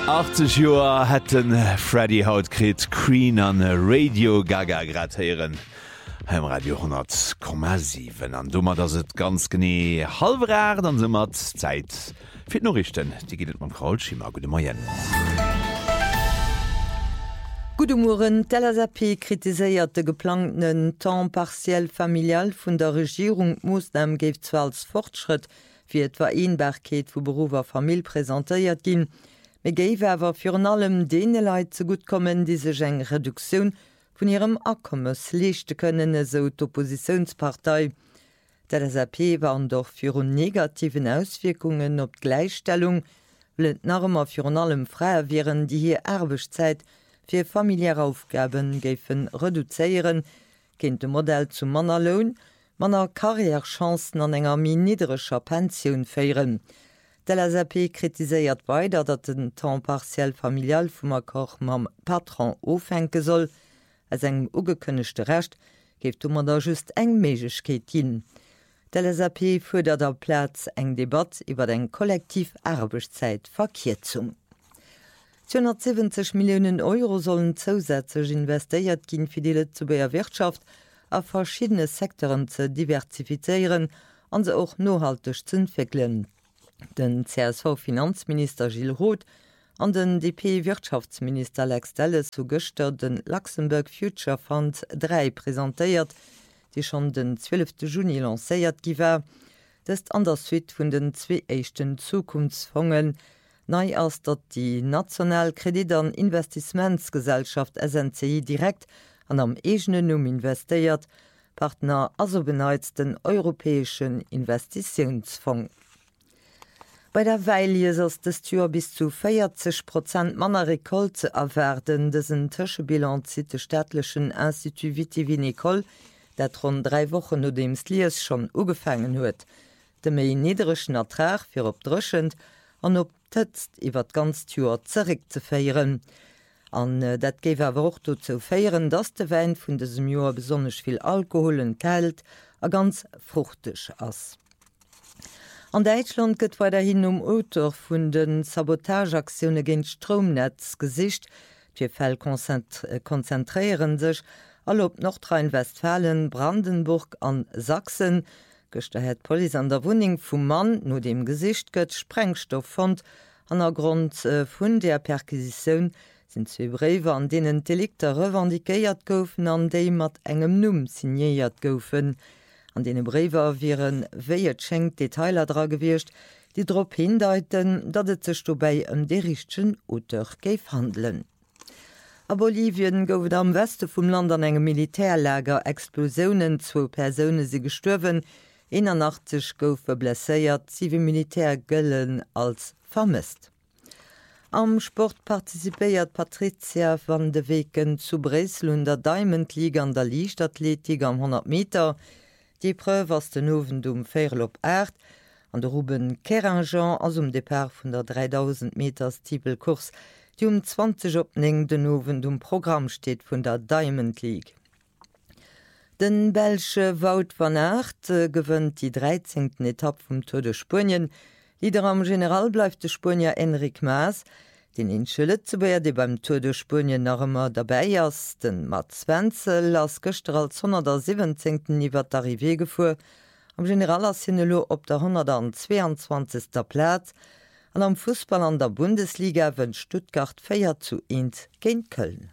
80 Joer hätten Freddie haut krit Queen an Radio Gaga gratieren. Heim Radio 10,7 an dummer dats et ganz genee halbrar, dann simmer Zeit fir Norrichten, die gilt man Kraulschimmer gute Moien. Gute Morgen, Tel-Asapi kritiséiert de geplanten temps partiel familial vun der Regierung Moosnam géif zwar als Fortschritt fir etwa Eenbarkeet vu Berufer Famill präsentéiert ginn, me géif awer fir an allem dee Leiit ze gut kommen die sech eng Reduktion vun ihrem Akkommes leeschte kënnen eso d'Oppositionspartei. Tel-Asapi waren doch fir un negativen Auswirkungen op d'Gleichstellung, let Narmer fir an allem freier wären, die hier Erbegzeit fir familiäre Aufgaben géiffen reduzéieren, kennt de Modell zu Mannerlohn, manner Karrierechancen an enger mi niederescher Pensionioun féieren. Tel-Asapi kritiséiert weiter, dat den temps partiel familial vum Akkor mam Patron ofenke soll, as eng ugekënnechte Recht geft man da just eng Meigkeet hin. Tel-Asapi fuder der Platz eng Debatt iwwer eng kollektiv Erbegzeit Verkierzung. 270 Millionen Euro sollen zusätzlich investiert gin fir die Lettzebuer Wirtschaft a verschiedene Sektoren ze diversifizieren an se auch nohaltig zu entwickeln. Den CSV-Finanzminister Gilles Roth an den DP-Wirtschaftsminister Alex Delle zu Göster den Luxemburg Future Fund 3 präsentiert, die schon den 12. Juni lancéiert giwer, das an der Suite vun den zwei echten Zukunftsfongen nei ass dat die Nationalkredit an Investimentsgesellschaft SNCI direkt an am egene Numm investiert, Partner also beneiz den Europäischen Investitionsfonds. Bei der Weilie ass des Tür bis zu 40% Manner Rekol ze erwerden, dessen Tëschebilanz zit de staatlichen Institut Vitivinicole, dat rund 3 Wochen no dems Lies schon ugefangen huet. De méi niedereschen Ertrag fir opdrschend an op tëtzt iwwer ganz Tür zerrik ze féieren. An dat géif awer och zu féieren, dats de Wein vun desem Joer besonnech vill Alkohol enthält a ganz fruchteg ass. An Deitschland gëtt weiterhin Autor vun den Sabotageaktiune géint Stromnetz gesicht, d'Fäll konzentrieren sech all op Nordrhein-Westfalen, Brandenburg an Sachsen. Gëchte het Poli an der Wuning vum Mann no dem Gesicht gëtt Sprengstoff fand, an der Grund vun der Perquisitionun sind 2 Brewer an denen Delikte revendikéiert goufen an déi mat engem Numm signéiert goufen. An dene Brewer viren wéiet schenkt Detailer dra gewircht, die drop hindeiten, dat et sech dobäi de richchten Oter géif handelen. A Bolivien goufet am Weste vum Land an engem Militärlager Explosionen, 2 Persone se gestuerwen, 81 goufe blesséiert, 7 Militärgëllen als vermisst. Am Sport partizipéiert Patricia van de Weken zu Bresel und der Diamond League an der Liichtathletik am 100 Meter. Die Preuve ass den Owen dum Féel op Äert, an der Ruben Kerangean ass Depart vun der 3000 Meters Tiepelkurs, die 20 opning den Owen dum Programm steht vun der Diamond League. Den Belsche Wout van Aert gewënnt die 13. Etapp vum Tour de Spien. Lieder am General bleifft de Spanier Enric Mas, den insche Lützebuer, die beim Tour de Spien nachëmmer dabei ass, den Mats Wenzel ass gëster als 117. iwwer d'Arrivé gefu, am General ass hinnelo op der 122. Platz, an am Fußball an der Bundesliga wën Stuttgart 4:1 géint Köln.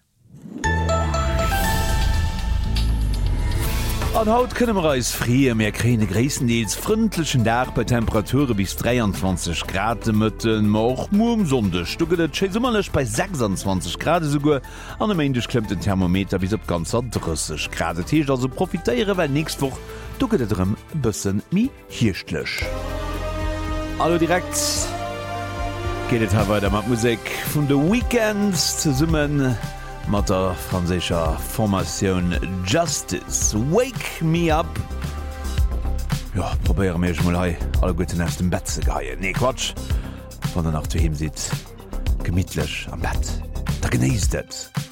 An haut kënne wir als frie mehr krene Gräsendeels frindlichen Dach bei Temperature bis 23 Grad mëtten och mum sonde stuget summmerlech bei 26 Grad suuge an dem ensch klemmt den Thermometer bis op ganz 30 Grad Teech also profitéiere well nächst woch duget erm bëssen mi hirchtlech. Allo direkt geht ha weiter mat Musik vun de Weekends ze summen mat der franzécher Formatioun Justice Wake Me Up. Ja, probéiere méch mal hei alle goeten ass dem Bett ze geien. Nee Quatsch, wann der nach zu him sit, gemidlech am Bett. Da geneest et.